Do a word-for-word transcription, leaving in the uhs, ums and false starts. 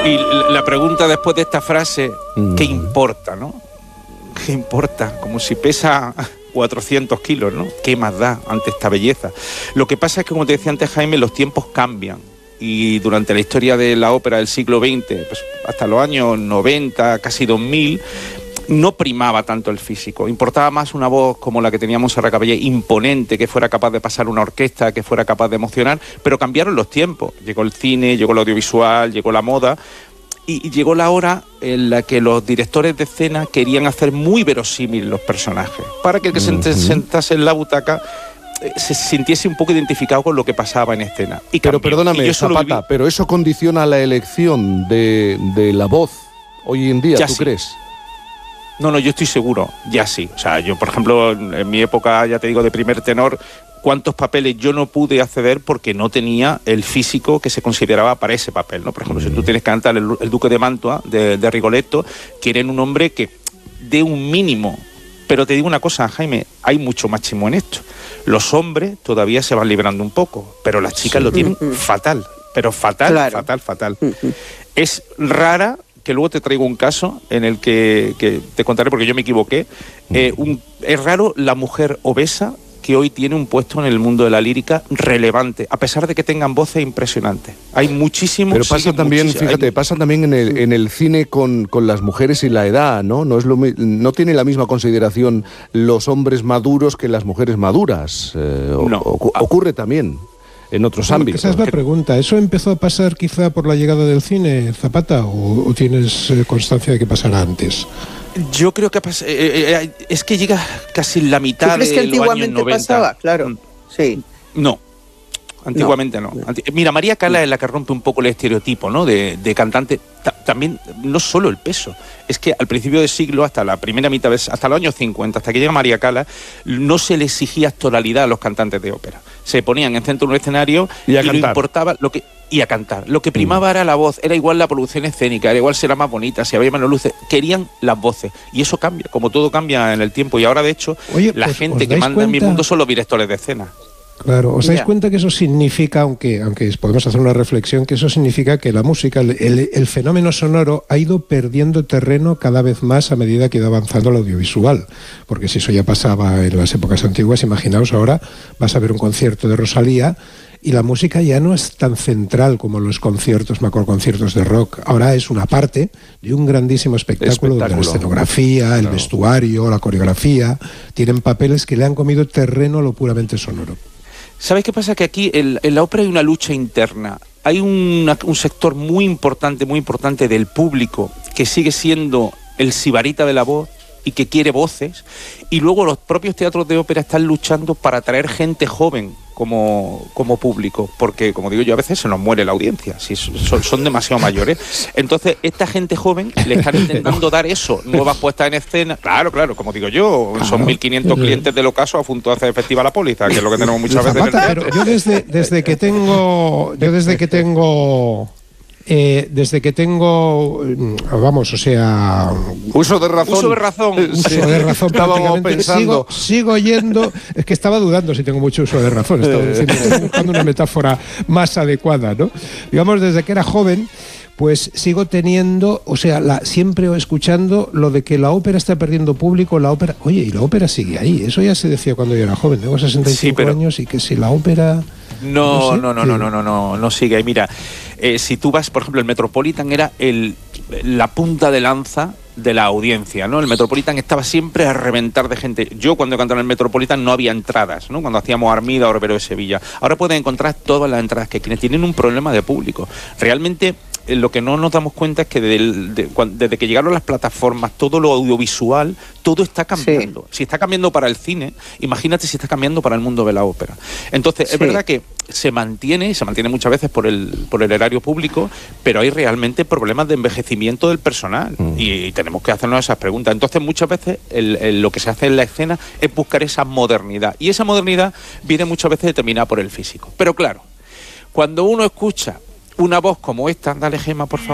Y la pregunta después de esta frase, ¿qué importa, no? ¿Qué importa? Como si pesa cuatrocientos kilos, ¿no? ¿Qué más da ante esta belleza? Lo que pasa es que, como te decía antes, Jaime, los tiempos cambian. Y durante la historia de la ópera del siglo veinte, pues hasta los años noventa, casi dos mil, no primaba tanto el físico. Importaba más una voz como la que tenía Montserrat Caballé, imponente, que fuera capaz de pasar una orquesta, que fuera capaz de emocionar, pero cambiaron los tiempos. Llegó el cine, llegó el audiovisual, llegó la moda, y, y llegó la hora en la que los directores de escena querían hacer muy verosímil los personajes, para que el que uh-huh. se sentase en la butaca eh, se sintiese un poco identificado con lo que pasaba en escena. Y pero cambió. perdóname, y Zapata, viví... pero eso condiciona la elección de, de la voz hoy en día, ya ¿tú sí. crees? No, no, yo estoy seguro, ya sí. O sea, yo, por ejemplo, en mi época, ya te digo, de primer tenor, cuántos papeles yo no pude acceder porque no tenía el físico que se consideraba para ese papel, ¿no? Por ejemplo, mm. si tú tienes que cantar el, el Duque de Mantua, de, de Rigoletto, quieren un hombre que dé un mínimo. Pero te digo una cosa, Jaime, hay mucho machismo en esto. Los hombres todavía se van librando un poco, pero las chicas sí. lo tienen mm-hmm. fatal, pero fatal, claro. fatal, fatal. Mm-hmm. Es rara... que luego te traigo un caso en el que, que te contaré porque yo me equivoqué. Eh, un, es raro la mujer obesa que hoy tiene un puesto en el mundo de la lírica relevante, a pesar de que tengan voces impresionantes. Hay muchísimos... Pero pasa también, fíjate, hay... pasa también en el, en el cine con, con las mujeres y la edad, ¿no? No, es lo, no tiene la misma consideración los hombres maduros que las mujeres maduras. Eh, no. o, ocurre también en otros bueno, ámbitos. Esa es la pregunta. ¿Eso empezó a pasar quizá por la llegada del cine, Zapata, o, o tienes constancia de que pasara antes? Yo creo que eh, eh, es que llega casi la mitad de los años noventa. ¿Tú crees que antiguamente pasaba? Claro, sí. No, antiguamente no. no. Mira, María Callas es la que rompe un poco el estereotipo, ¿no? de, de cantante. Ta- también, no solo el peso, es que al principio del siglo, hasta la primera mitad, hasta los años cincuenta, hasta que llega María Callas, no se le exigía actoralidad a los cantantes de ópera. Se ponían en centro de un escenario y, a y no importaba lo que... y a cantar. Lo que primaba mm. era la voz, era igual la producción escénica, era igual si era más bonita, si había menos luces, querían las voces. Y eso cambia, como todo cambia en el tiempo. Y ahora, de hecho, Oye, la pues, gente que manda cuenta? en mi mundo son los directores de escena. Claro, ¿os dais yeah. cuenta que eso significa, aunque, aunque podemos hacer una reflexión, que eso significa que la música, el, el, el fenómeno sonoro ha ido perdiendo terreno cada vez más a medida que ha ido avanzando el audiovisual? Porque si eso ya pasaba en las épocas antiguas, imaginaos ahora, vas a ver un concierto de Rosalía y la música ya no es tan central como los conciertos, macroconciertos de rock. Ahora es una parte de un grandísimo espectáculo, espectáculo. donde la escenografía, el no. vestuario, la coreografía, tienen papeles que le han comido terreno a lo puramente sonoro. ¿Sabes qué pasa? Que aquí en, en la ópera hay una lucha interna. Hay una, un sector muy importante, muy importante del público que sigue siendo el sibarita de la voz y que quiere voces. Y luego los propios teatros de ópera están luchando para atraer gente joven como, como público. Porque, como digo yo, a veces se nos muere la audiencia. Si son, son demasiado mayores. Entonces, esta gente joven le están intentando dar eso. Nuevas puestas en escena. Claro, claro, como digo yo, claro. Son mil quinientos clientes del ocaso a punto de hacer efectiva la póliza, que es lo que tenemos muchas veces en el teatro. Pero yo desde, desde que tengo... Yo desde que tengo... Eh, desde que tengo, vamos, o sea... Uso de razón. Uso de razón. Uso de razón, estábamos pensando. Sigo, sigo yendo... Es que estaba dudando si tengo mucho uso de razón. Estaba diciendo, estoy buscando una metáfora más adecuada, ¿no? Digamos, desde que era joven, pues sigo teniendo, o sea, la, siempre escuchando lo de que la ópera está perdiendo público, la ópera... Oye, y la ópera sigue ahí. Eso ya se decía cuando yo era joven. Tengo sesenta y cinco sí, pero... años y que si la ópera... No, no, no, no, no, no, no, no sigue ahí. Mira, eh, si tú vas, por ejemplo, el Metropolitan era el, la punta de lanza de la audiencia, ¿no? El Metropolitan estaba siempre a reventar de gente. Yo cuando cantaba en el Metropolitan no había entradas, ¿no? Cuando hacíamos Armida o Rivero de Sevilla. Ahora pueden encontrar todas las entradas que quienes tienen un problema de público. Realmente eh, lo que no nos damos cuenta es que de, de, de, desde que llegaron las plataformas, todo lo audiovisual, todo está cambiando. Sí. Si está cambiando para el cine, imagínate si está cambiando para el mundo de la ópera. Entonces, sí. es verdad que se mantiene, y se mantiene muchas veces por el, por el erario público, pero hay realmente problemas de envejecimiento del personal mm. y, y tenemos que hacernos esas preguntas. Entonces, muchas veces el, el, lo que se hace en la escena es buscar esa modernidad, y esa modernidad viene muchas veces determinada por el físico. Pero claro, cuando uno escucha una voz como esta, dale, Gema, por favor.